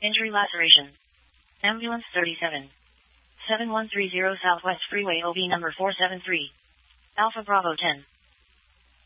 Injury laceration. Ambulance 37. 7130 Southwest Freeway OB number 473. Alpha Bravo 10.